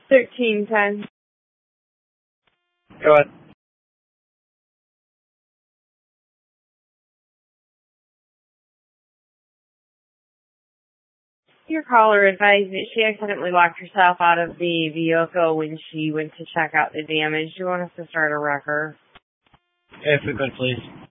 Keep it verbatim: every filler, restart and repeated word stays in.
Thirteen ten. Go ahead. Your caller advised that she accidentally locked herself out of the vehicle when she went to check out the damage. Do you want us to start a record? If we could, please.